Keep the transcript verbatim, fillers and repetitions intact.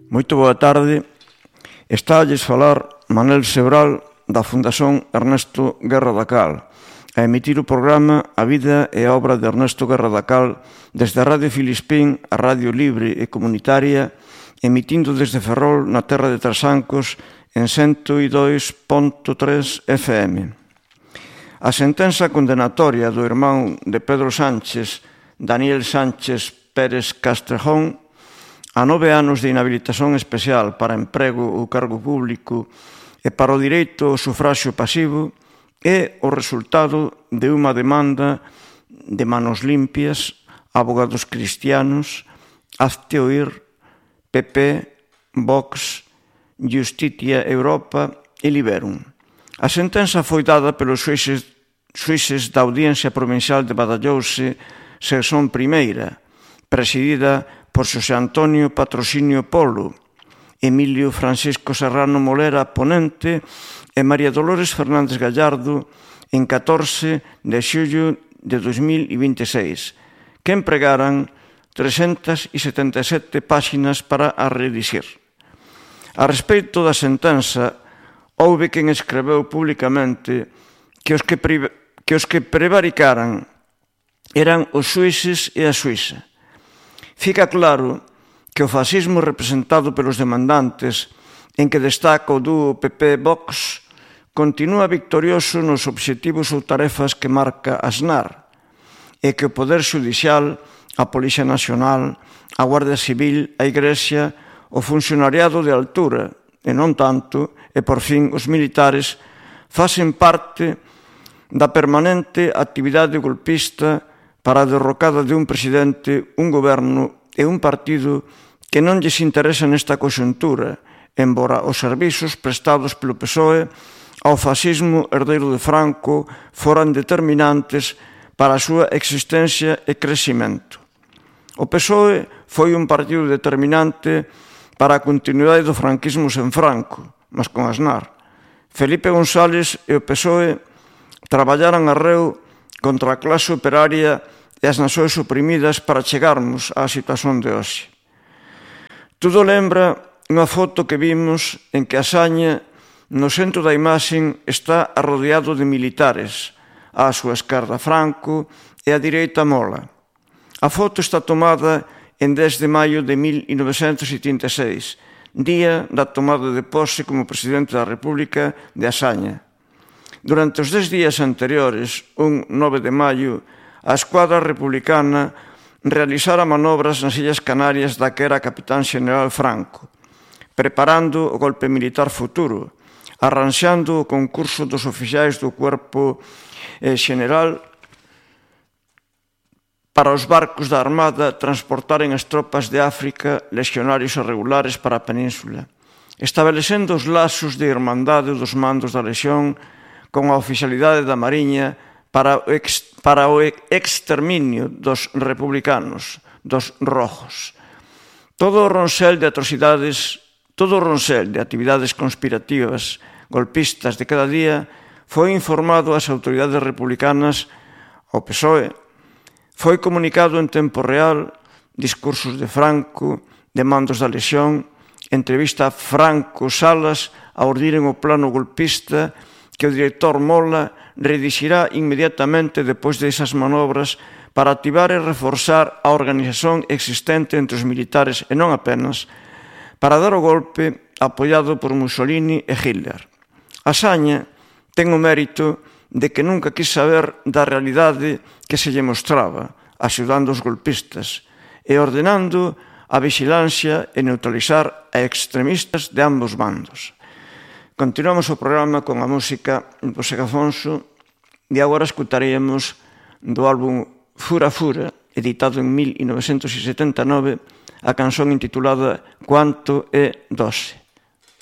Moito boa tarde. Estalles falar Manel Sebral da Fundación Ernesto Guerra da Cal a emitir o programa A vida e a obra de Ernesto Guerra da Cal desde a Radio Filispín, a Radio Libre e Comunitaria, emitindo desde Ferrol na terra de Trasancos en ciento dos punto tres F M. A sentenza condenatoria do irmán de Pedro Sánchez, Daniel Sánchez Pérez Castrejón, a nove anos de inhabilitación especial para emprego ou cargo público e para o direito ao sufraxio pasivo é o resultado de unha demanda de manos limpias, abogados cristianos, Hazte Oír, P P, Vox, Justitia Europa e Liberum. A sentenza foi dada pelos xuíces, xuíces da Audiencia Provincial de Badajoz, sección primeira, presidida por Xosé Antonio Patrocinio Polo, Emilio Francisco Serrano Molera, ponente, e María Dolores Fernández Gallardo, en catorce de xullo de dos mil veintiséis, que empregaran trescentas setenta e sete páxinas para a redixir. A respecto da sentenza, houve quen escreveu públicamente que os que, que, os que prevaricaran eran os xuíces e a Suíza. Fica claro que o fascismo representado pelos demandantes, en que destaca o dúo P P-Vox, continúa victorioso nos obxectivos ou tarefas que marca Aznar, e que o Poder Xudicial, a Policía Nacional, a Guardia Civil, a Igrexa, o funcionariado de altura, e non tanto, e por fin os militares, facen parte da permanente actividade golpista para a derrocada de un presidente, un goberno e un partido que non lles interesa nesta conxuntura, embora os servizos prestados polo P S O E ao fascismo herdeiro de Franco foran determinantes para a súa existencia e crecimento. O P S O E foi un partido determinante para a continuidade do franquismo sen Franco, mas con Aznar. Felipe González e o P S O E traballaran arreo contra a clase operaria e as nacións oprimidas para chegarmos á situación de hoxe. Todo lembra unha foto que vimos en que Asaña, no centro da imaxen, está arrodeado de militares, á súa esquerda Franco e á direita Mola. A foto está tomada en dez de maio de mil novecentos setenta e seis, día da tomada de pose como presidente da República de Asaña. Durante os dez días anteriores, un nove de maio, a escuadra republicana realizara manobras nas Illas Canarias da que era capitán xeneral Franco, preparando o golpe militar futuro, arranxando o concurso dos oficiais do cuerpo xeneral para os barcos da Armada transportaren as tropas de África, lexionarios irregulares para a península, estabelecendo os lazos de irmandade dos mandos da lexión con a oficialidade da Mariña para o, ex, para o exterminio dos republicanos, dos rojos. Todo o ronsel de atrocidades, todo o ronsel de actividades conspirativas, golpistas de cada día, foi informado ás autoridades republicanas, ao P S O E, foi comunicado en tempo real, discursos de Franco, demandos da lexión, entrevista a Franco Salas a urdiren o plano golpista que o director Mola redixirá inmediatamente depois desas manobras para activar e reforzar a organización existente entre os militares e non apenas para dar o golpe apoiado por Mussolini e Hitler. Asaña ten o mérito de que nunca quis saber da realidade que se lle mostraba, axudando os golpistas e ordenando a vixilancia e neutralizar a extremistas de ambos bandos. Continuamos o programa con a música do José Afonso e agora escutaríamos do álbum Fura Fura, editado en mil novecentos setenta e nove, a canción intitulada Cuanto é doce.